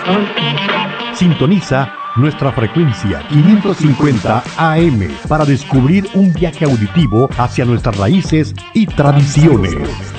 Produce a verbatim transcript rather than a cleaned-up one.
Sintoniza nuestra frecuencia quinientos cincuenta A M para descubrir un viaje auditivo hacia nuestras raíces y tradiciones.